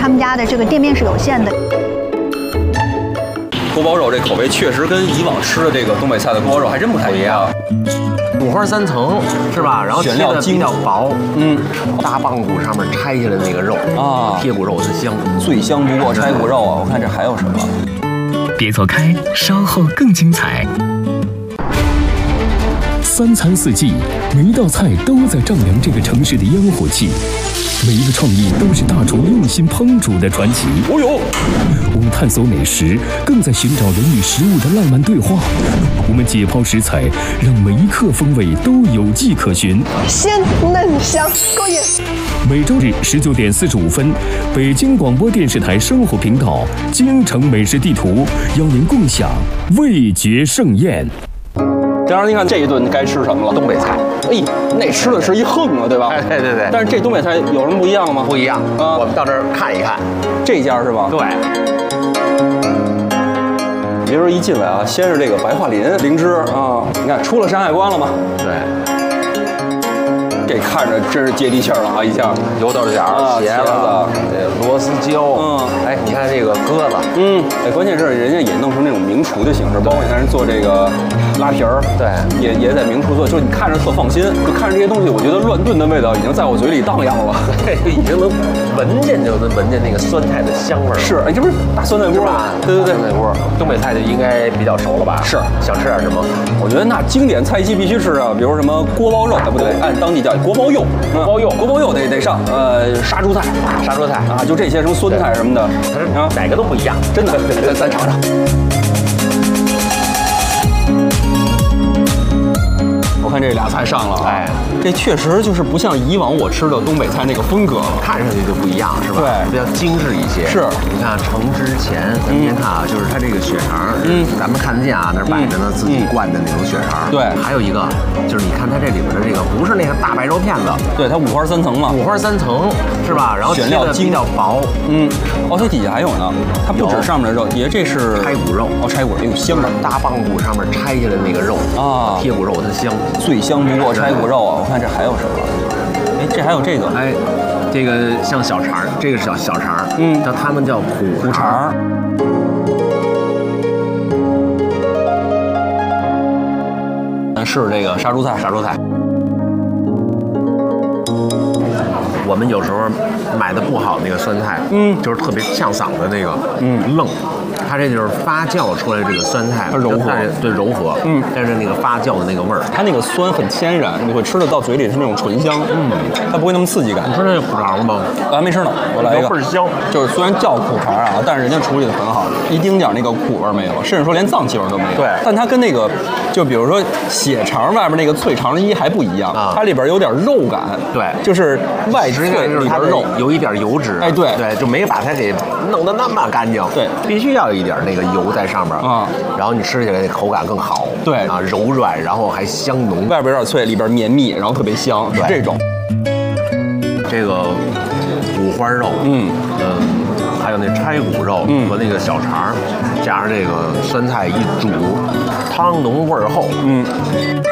他们家的这个店面是有限的。 锅包肉这口味确实跟以往吃的这个东北菜的锅包肉还真不太一样。 五花三层是吧？然后切的比较薄，大棒骨上面拆下来那个肉啊，贴骨肉的香， 最香不过拆骨肉啊！我看这还有什么？ 别走开，稍后更精彩。三餐四季，每一道菜都在丈量这个城市的烟火气，每一个创意都是大厨用心烹煮的传奇。 哦呦， 我们探索美食，更在寻找人与食物的浪漫对话。我们解剖食材，让每一刻风味都有迹可循。 鲜嫩香，过瘾。 每周日19点45分，北京广播电视台生活频道《京城美食地图》邀您共享味觉盛宴。 张您看这一顿该吃什么了？ 东北菜。 哎，那吃的是一横啊，对吧？ 哎，对对对。 但是这东北菜有什么不一样吗？ 不一样啊，我们到这儿看一看。 这家是吧？ 对。 别说一进来啊，先是这个白桦林灵芝啊，你看出了山海关了吗？ 对。 这看着真是接地气儿了啊！一下油豆角、茄子、螺丝椒，哎，你看这个鸽子， 哎，关键是人家也弄成那种名厨的形式，包括你看人做这个拉皮儿， 对， 也在名厨做，就你看着特放心，就看着这些东西，我觉得乱炖的味道已经在我嘴里荡漾了， 已经能闻见那个酸菜的香味儿。 是，哎，这不是大酸菜锅吧？对对对，酸菜锅，东北菜就应该比较熟了吧？ 是， 想吃点什么？ 我觉得那经典菜系必须吃啊，比如什么锅包肉，哎不对，按当地叫锅包肉，锅包肉得上，杀猪菜啊，就这些什么酸菜什么的， 啊，哪个都不一样， 真的，咱尝尝。我看这俩菜上了，哎，这确实就是不像以往我吃的东北菜那个风格了， 看上去就不一样，是吧？对，比较精致一些。 是， 你看盛之前，咱们先看啊，就是它这个血肠，咱们看得见啊，那摆着呢，自己灌的那种血肠。 对， 还有一个就是你看它这里边的这个不是那个大白肉片子， 对，它五花三层嘛， 五花三层是吧？然后切的比较薄， 哦，它底下还有呢，它不止上面的肉，底下这是拆骨肉， 哦，拆骨，哎呦香啊！ 大棒骨上面拆下来那个肉啊，贴骨肉它香。 最香不过拆骨肉啊！我看这还有什么？哎，这还有这个， 哎，这个像小肠，这个是小肠，叫他们叫虎肠。 是这个杀猪菜。 我们有时候买的不好那个酸菜，就是特别呛嗓子那个，愣。它这就是发酵出来这个酸菜， 它柔和， 对柔和，但是那个发酵的那个味儿， 它那个酸很天然，你会吃得到嘴里是那种醇香，它不会那么刺激感。 你说这虎肠吗？ 我还没吃呢，我来一个。 倍儿香， 就是虽然叫虎肠啊，但是人家处理的很好，一丁点那个苦味没有，甚至说连脏气味都没有。 对， 但它跟那个，就比如说血肠外边那个脆肠衣还不一样啊，它里边有点肉感， 对， 就是外脆里边肉， 有一点油脂， 哎，对， 就没把它给弄得那么干净， 对， 必须要有一点那个油在上面啊，然后你吃起来口感更好， 对啊，柔软，然后还香浓， 外边有点脆，里边绵密，然后特别香，是这种。 这个五花肉，还有那拆骨肉和那个小肠，加上这个酸菜一煮，汤浓味儿厚，